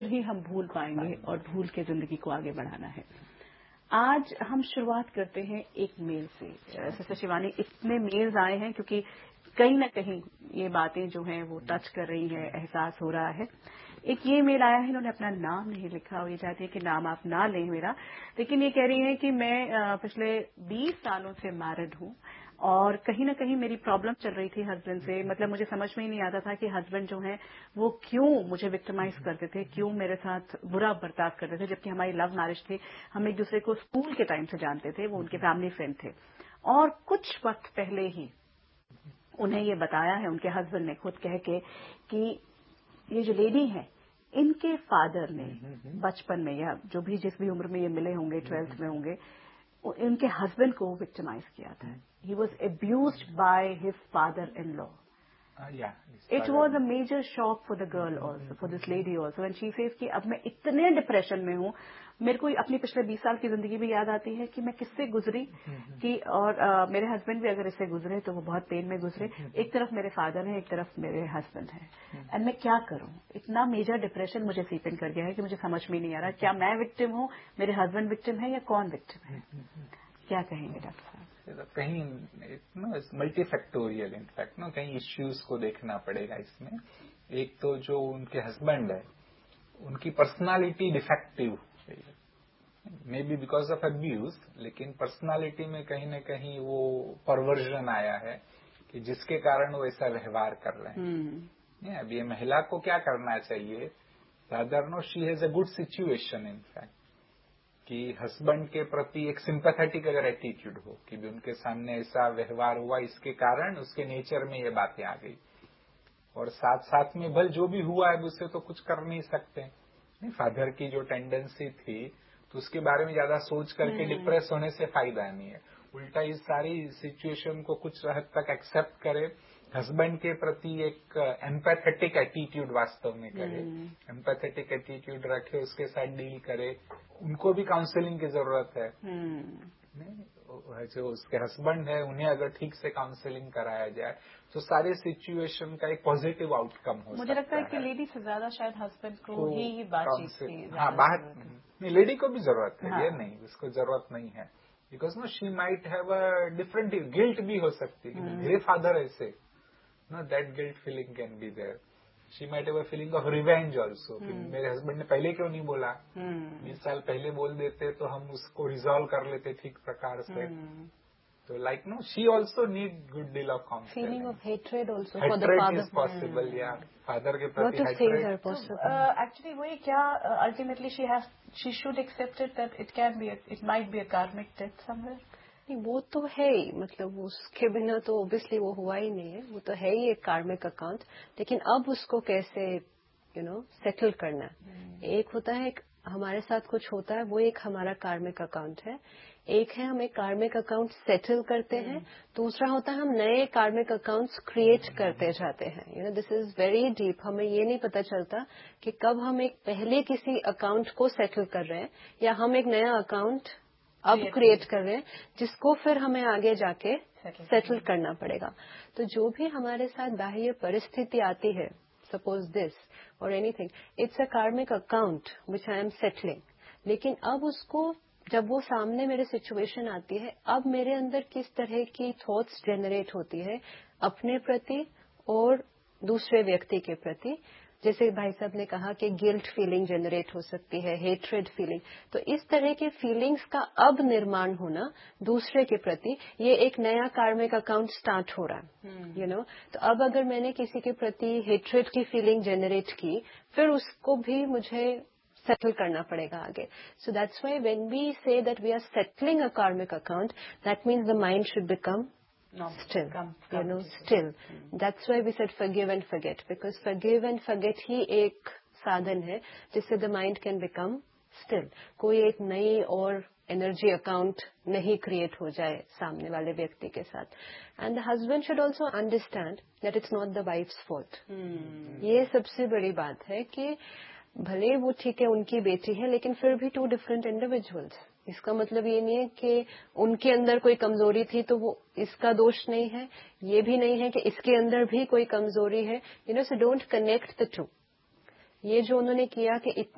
ही हम भूल पाएंगे और भूल के जिंदगी को आगे बढ़ाना है। आज हम शुरुआत करते हैं एक मेल से। सिस्टर शिवानी, इतने मेल्स आए हैं क्योंकि कहीं ना कहीं ये बातें जो हैं वो टच कर रही हैं, एहसास हो रहा है। एक ये मेल आया है, इन्होंने अपना नाम नहीं लिखा और ये चाहती है कि नाम आप ना लें मेरा, लेकिन ये कह रही है कि मैं पिछले 20 सालों से मैरिड हूं और कहीं ना कहीं मेरी प्रॉब्लम चल रही थी हस्बैंड से। मतलब मुझे समझ में ही नहीं आता था कि हस्बैंड जो है वो क्यों मुझे विक्टिमाइज करते थे, क्यों मेरे साथ बुरा बर्ताव करते थे, जबकि हमारी लव मैरिज थी। हम एक दूसरे को स्कूल के टाइम से जानते थे, वो उनके फैमिली फ्रेंड थे। और कुछ वक्त पहले ही उन्हें ये बताया है उनके हस्बैंड ने खुद कह के कि ये जो लेडी है इनके फादर ने बचपन में या जो भी जिस भी उम्र में ये मिले होंगे, 12th में होंगे, इनके हस्बैंड को विक्टिमाइज किया था। He was abused by his father in law. It was a major shock for the girl also, for this lady also, and she says कि अब मैं इतने डिप्रेशन में हूँ, मेरे को अपनी पिछले 20 साल की जिंदगी भी याद आती है कि मैं किससे गुजरी कि और मेरे हस्बैंड भी अगर इससे गुजरे तो वो बहुत पेन में गुजरे। एक तरफ मेरे फादर हैं, एक तरफ मेरे हस्बैंड हैं, एंड मैं क्या करूँ? इतना मेजर डिप्रेशन मुझे सीप इन कर गया है कि मुझे समझ में नहीं आ रहा क्या मैं विक्टिम हूँ, मेरे हस्बैंड विक्टिम है या कौन विक्टिम है? क्या कहेंगे डॉक्टर साहब? कहीं मल्टीफैक्टोरियल इनफैक्ट कहीं इश्यूज को देखना पड़ेगा इसमें। एक तो जो उनके हस्बैंड है उनकी personality defective may be because of abuse, लेकिन पर्सनालिटी में कहीं न कहीं वो परवर्जन आया है कि जिसके कारण वो ऐसा व्यवहार कर रहे हैं। अब ये महिला को क्या करना चाहिए? Rather no she has a good situation in fact कि हस्बैंड के प्रति एक सिंपैथेटिक अगर एटीट्यूड हो कि भी उनके सामने ऐसा व्यवहार हुआ, इसके कारण उसके नेचर में ये बातें आ गई, और साथ साथ में भल जो भी हुआ है उससे तो कुछ कर नहीं सकते। नहीं, फादर की जो टेंडेंसी थी तो उसके बारे में ज्यादा सोच करके डिप्रेस होने से फायदा नहीं है। उल्टा इस सारी सिचुएशन को कुछ हद तक एक्सेप्ट करे, हस्बैंड के प्रति एक एम्पैथेटिक एटीट्यूड वास्तव में करे, एम्पैथेटिक एटीट्यूड रखे, उसके साथ डील करे। उनको भी काउंसलिंग की जरूरत है। जो उसके हस्बैंड है उन्हें अगर ठीक से काउंसलिंग कराया जाए तो सारे सिचुएशन का एक पॉजिटिव आउटकम हो सकता है। मुझे लगता है कि लेडी से ज्यादा शायद हस्बैंड को ही बातचीत की। हाँ, बात नहीं, लेडी को भी जरूरत है। हाँ। ये नहीं उसको जरूरत नहीं है, because no she might have a different guilt भी हो सकती है। मेरे फादर ऐसे, know that guilt feeling can be there. She might have a feeling of revenge also, मेरे हस्बैंड ने पहले क्यों नहीं बोला, 20 साल पहले बोल देते तो हम उसको रिजॉल्व कर लेते ठीक प्रकार से। तो like no, she also need good deal of counseling. Feeling of hatred also hatred for the father. is possible, yeah. Father के प्रति What to say hatred. her possible? Actually, वही क्या ultimately she should accept it that it might be a karmic death somewhere. नहीं, वो तो है ही, मतलब उसके बिना तो ऑब्वियसली वो हुआ ही नहीं है, वो तो है ही एक कार्मिक अकाउंट। लेकिन अब उसको कैसे सेटल करना। एक होता है हमारे साथ कुछ होता है, वो एक हमारा कार्मिक अकाउंट है। एक है हम एक कार्मिक अकाउंट सेटल करते हैं, दूसरा होता है हम नए कार्मिक अकाउंट्स क्रिएट करते जाते हैं। This is very deep. हमें ये नहीं पता चलता कि कब हम एक पहले किसी अकाउंट को सेटल कर रहे हैं या हम एक नया अकाउंट अब क्रिएट कर रहे हैं जिसको फिर हमें आगे जाके सेटल करना पड़ेगा। तो जो भी हमारे साथ बाह्य परिस्थिति आती है, सपोज दिस और एनीथिंग, इट्स अ कार्मिक account which I am settling. लेकिन अब उसको जब वो सामने मेरे सिचुएशन आती है, अब मेरे अंदर किस तरह की थॉट्स जनरेट होती है अपने प्रति और दूसरे व्यक्ति के प्रति। जैसे भाई साहब ने कहा कि गिल्ट फीलिंग जनरेट हो सकती है, हेट्रेड फीलिंग। तो इस तरह के फीलिंग्स का अब निर्माण होना दूसरे के प्रति, ये एक नया कार्मिक अकाउंट स्टार्ट हो रहा है। तो अब अगर मैंने किसी के प्रति हेट्रेड की फीलिंग जनरेट की, फिर उसको भी मुझे सेटल करना पड़ेगा आगे। So that's why when we say that we are settling a karmic account, that means the mind should become still, still. That's why we said forgive and forget, because forgive and forget ही एक साधन है जिससे the mind can become still. कोई एक नई और energy account नहीं create हो जाए सामने वाले व्यक्ति के साथ। And the husband should also understand that it's not the wives fault. ये सबसे बड़ी बात है कि भले वो ठीक है उनकी बेटी है, लेकिन फिर भी 2 डिफरेंट इंडिविजुअल्स। इसका मतलब ये नहीं है कि उनके अंदर कोई कमजोरी थी तो वो इसका दोष नहीं है, ये भी नहीं है कि इसके अंदर भी कोई कमजोरी है। So don't connect the two. ये जो उन्होंने किया कि